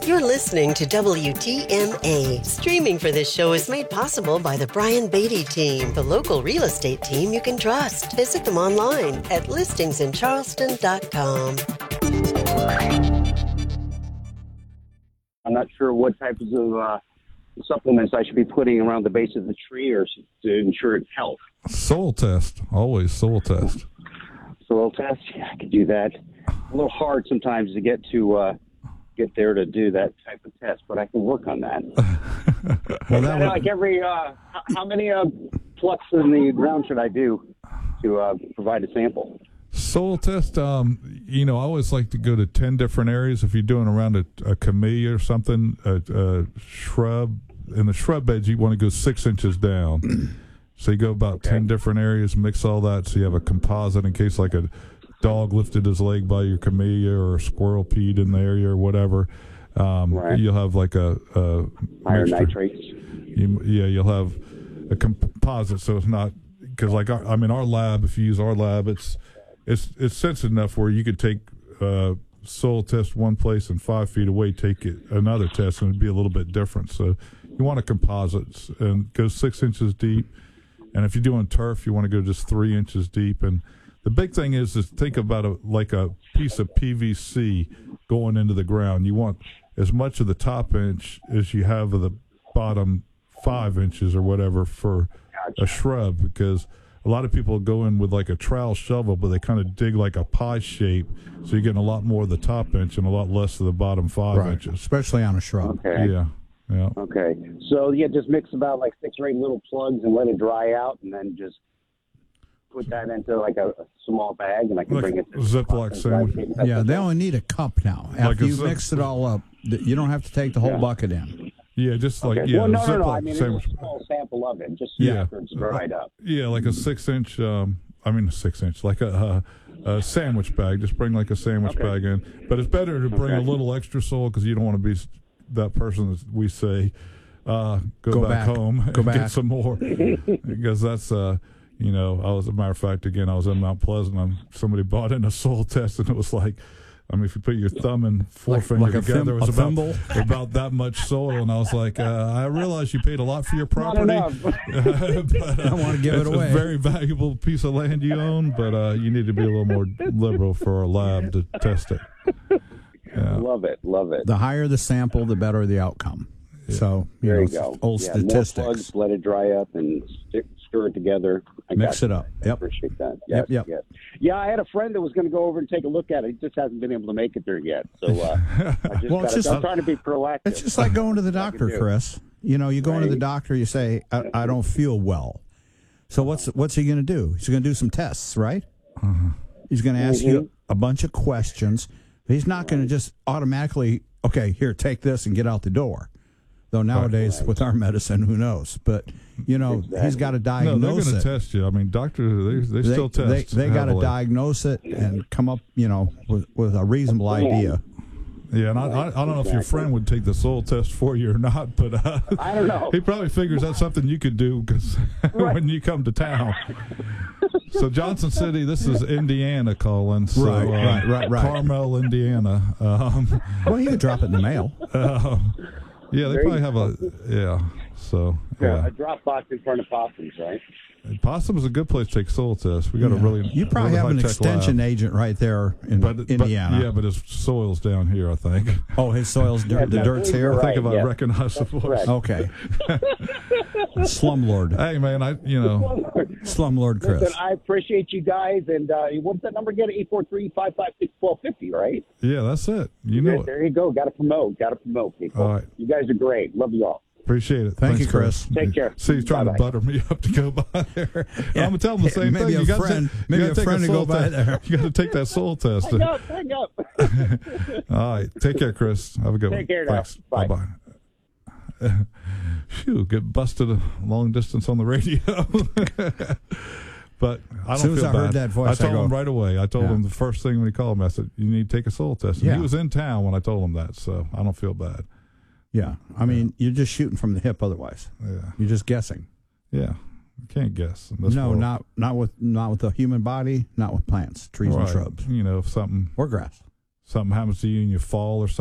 You're listening to WTMA. Streaming for this show is made possible by the Brian Beatty team, the local real estate team you can trust. Visit them online at listingsincharleston.com. I'm not sure what types of supplements I should be putting around the base of the tree or to ensure its health. Soil test. Always soil test. Soil test? Yeah, I could do that. A little hard sometimes to get there to do that type of test, but I can work on that. Well, that like every how many plucks in the ground should I do to provide a sample? Soil test, I always like to go to 10 different areas. If you're doing around a camellia or something, a shrub, in the shrub beds, you want to go 6 inches down. So you go about 10 different areas, mix all that so you have a composite in case like a dog lifted his leg by your camellia or a squirrel peed in the area or whatever. You'll have like a higher mixture. nitrates. You'll have a composite, so it's not because like our lab. If you use our lab, it's sensitive enough where you could take soil test one place and 5 feet away take it another test and it'd be a little bit different. So you want a composite and go 6 inches deep. And if you're doing turf, you want to go just 3 inches deep. And the big thing is think about a piece of PVC going into the ground. You want as much of the top inch as you have of the bottom 5 inches or whatever for a shrub, because a lot of people go in with like a trowel shovel, but they kind of dig like a pie shape, so you're getting a lot more of the top inch and a lot less of the bottom 5 inches. Especially on a shrub. Okay. Yeah. Okay. So, just mix about like 6 or 8 little plugs and let it dry out, and then just put that into like a small bag, and I can bring it to Ziploc sandwich. Yeah, they only need a cup now. After you mix it all up, you don't have to take the whole bucket in. Yeah, just like no. Ziploc I mean, sandwich. it's a small sample of it, just after it's dried up. Yeah, like a 6 inch. 6 inch, like a sandwich bag. Just bring like a sandwich bag in. But it's better to bring a little extra soil because you don't want to be that person that we say go back home and get some more, because that's I was, a matter of fact, again, I was in Mount Pleasant and somebody bought in a soil test, and it was like, if you put your thumb and forefinger together, it was about that much soil, and I was like, I realize you paid a lot for your property, but I don't want to give it away. It's a very valuable piece of land you own, but you need to be a little more liberal for our lab to test it. Yeah. Love it. The higher the sample, the better the outcome. Yeah. So, there you go. Old statistics. More plugs, let it dry up and stir it together. Mix it up. I appreciate that. Yes, yep. Yeah, I had a friend that was going to go over and take a look at it. He just hasn't been able to make it there yet. So I'm trying to be proactive. It's just like going to the doctor, Chris. You go into the doctor, you say, I don't feel well. So what's he going to do? He's going to do some tests, right? Uh-huh. He's going to ask you a bunch of questions. He's not going to just automatically, okay, here, take this and get out the door. Though nowadays with our medicine, who knows? But, he's got to diagnose it. No, they're going to test you. I mean, doctors, they still test. They got to diagnose it and come up, with a reasonable idea. Yeah, and I don't know if your friend would take the soil test for you or not, but I don't know. He probably figures that's something you could do because when you come to town. So Johnson City, this is Indiana calling. So, right. Carmel, Indiana. Well, you could drop it in the mail. Yeah, they probably have a drop box in front of Possums, right? Possum's a good place to take soil tests. We got a really you probably have an extension agent right there in Indiana. But his soil's down here, I think. Oh, his soil's the dirt's here. I think if I recognize the voice. Okay. Slumlord. Hey man, Slumlord Chris. Listen, I appreciate you guys, and what's that number again? 843-556-1250, right? Yeah, that's it. You know it. There you go. Got to promote, people. All right. You guys are great. Love you all. Appreciate it. Thank you, Chris. Take care. See, he's trying to butter me up to go by there. Yeah. I'm going to tell him the same thing. Maybe a friend to go by there. You got to take that soil test. Hang up. All right. Take care, Chris. Have a good one. Take care Thanks. now. Bye-bye. Phew, get busted a long distance on the radio. But I don't feel bad. As soon as I heard that voice, I told him right away. I told him the first thing when he called me, I said, you need to take a soil test. And he was in town when I told him that, so I don't feel bad. Yeah, I mean, you're just shooting from the hip. Otherwise, you're just guessing. Yeah, you can't guess. In this world. not with the human body, not with plants, trees, and shrubs. If something or grass, something happens to you and you fall or something.